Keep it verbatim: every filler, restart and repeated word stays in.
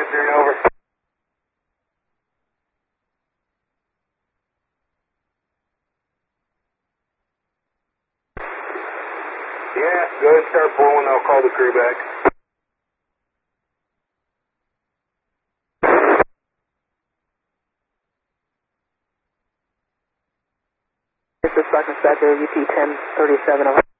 Green, over. Yeah, go ahead and start blowing. I'll call the crew back. This is Sergeant Spector, U P ten thirty-seven.